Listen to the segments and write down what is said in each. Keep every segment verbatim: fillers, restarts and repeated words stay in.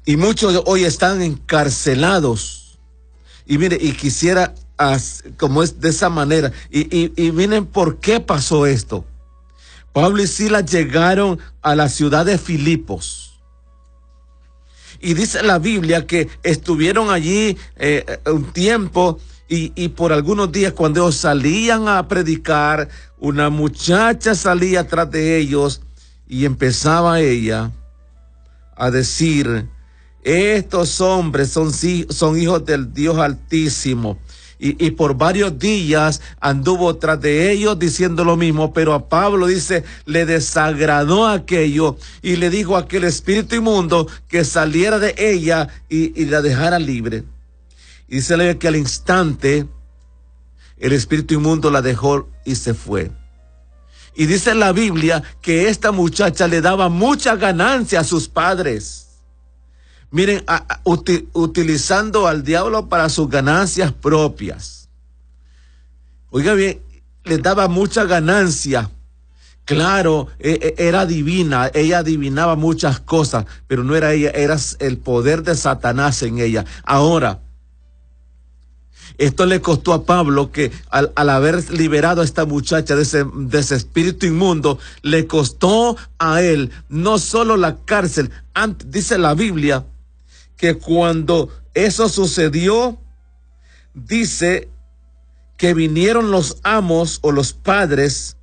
Y muchos hoy están encarcelados. Y mire, y quisiera, como es de esa manera, y, y, y miren por qué pasó esto. Pablo y Silas llegaron a la ciudad de Filipos. Y dice la Biblia que estuvieron allí eh, un tiempo y, y por algunos días cuando ellos salían a predicar, una muchacha salía atrás de ellos y empezaba ella a decir: estos hombres son, son hijos del Dios Altísimo. Y, y por varios días anduvo tras de ellos diciendo lo mismo, pero a Pablo, dice, le desagradó aquello y le dijo a aquel espíritu inmundo que saliera de ella y, y la dejara libre. Y dice que al instante el espíritu inmundo la dejó y se fue. Y dice la Biblia que esta muchacha le daba mucha ganancia a sus padres. Miren, a, a, uti, utilizando al diablo para sus ganancias propias. Oiga bien, les daba mucha ganancia. Claro, e, e, era divina, ella adivinaba muchas cosas, pero no era ella, era el poder de Satanás en ella. Ahora, esto le costó a Pablo que al, al haber liberado a esta muchacha de ese, de ese espíritu inmundo, le costó a él no solo la cárcel. Antes, dice la Biblia que cuando eso sucedió, dice que vinieron los amos o los padres,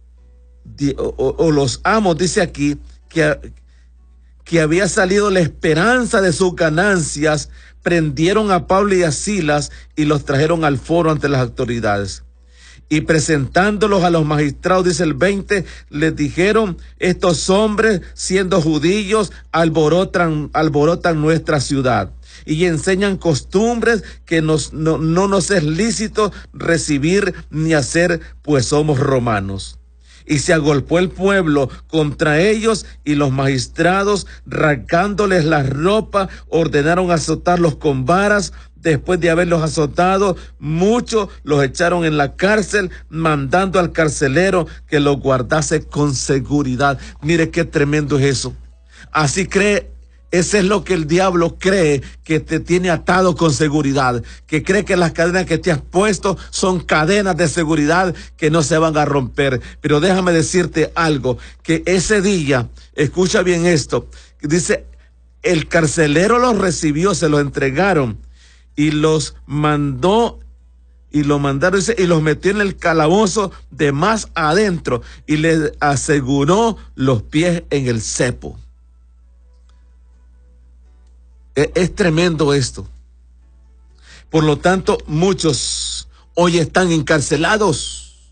o, o, o los amos, dice aquí, que, que había salido la esperanza de sus ganancias, prendieron a Pablo y a Silas y los trajeron al foro ante las autoridades. Y presentándolos a los magistrados, dice el veinte, les dijeron: estos hombres, siendo judíos, alborotan, alborotan nuestra ciudad y enseñan costumbres que nos, no, no nos es lícito recibir ni hacer, pues somos romanos. Y se agolpó el pueblo contra ellos, y los magistrados, rasgándoles la ropa, ordenaron azotarlos con varas. Después de haberlos azotado, muchos los echaron en la cárcel, mandando al carcelero que los guardase con seguridad. Mire qué tremendo es eso. Así cree. Ese es lo que el diablo cree, que te tiene atado con seguridad, que cree que las cadenas que te has puesto son cadenas de seguridad que no se van a romper. Pero déjame decirte algo, que ese día, escucha bien esto, dice, el carcelero los recibió, se los entregaron y los mandó, y los mandaron, dice, y los metió en el calabozo de más adentro y les aseguró los pies en el cepo. Es tremendo esto. Por lo tanto, muchos hoy están encarcelados.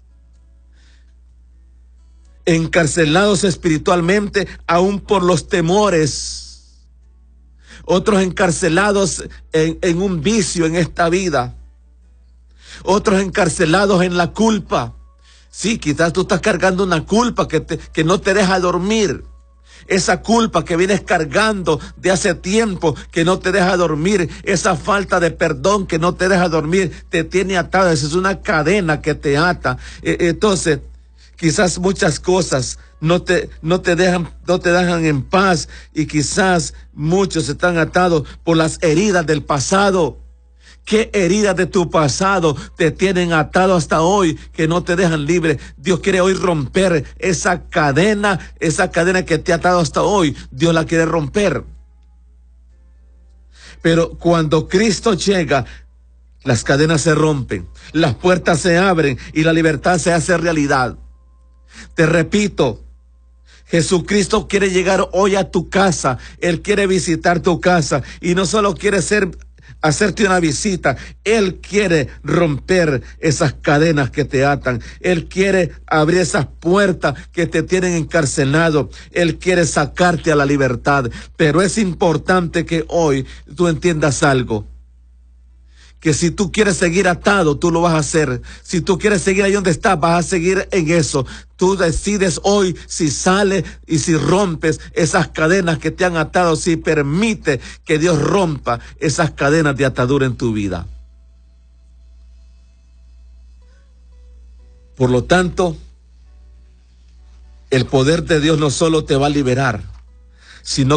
Encarcelados espiritualmente, aún por los temores. Otros encarcelados en, en un vicio en esta vida. Otros encarcelados en la culpa. Sí, quizás tú estás cargando una culpa que, te, que no te deja dormir. Esa culpa que vienes cargando de hace tiempo, que no te deja dormir, esa falta de perdón que no te deja dormir, te tiene atado. Esa es una cadena que te ata. Entonces, quizás muchas cosas no te, no te dejan, no te dejan en paz, y quizás muchos están atados por las heridas del pasado. ¿Qué heridas de tu pasado te tienen atado hasta hoy que no te dejan libre? Dios quiere hoy romper esa cadena, esa cadena que te ha atado hasta hoy. Dios la quiere romper. Pero cuando Cristo llega, las cadenas se rompen, las puertas se abren y la libertad se hace realidad. Te repito, Jesucristo quiere llegar hoy a tu casa. Él quiere visitar tu casa y no solo quiere ser hacerte una visita. Él quiere romper esas cadenas que te atan. Él quiere abrir esas puertas que te tienen encarcelado. Él quiere sacarte a la libertad. Pero es importante que hoy tú entiendas algo. Que si tú quieres seguir atado, tú lo vas a hacer. Si tú quieres seguir ahí donde estás, vas a seguir en eso. Tú decides hoy si sales y si rompes esas cadenas que te han atado, si permite que Dios rompa esas cadenas de atadura en tu vida. Por lo tanto, el poder de Dios no solo te va a liberar, sino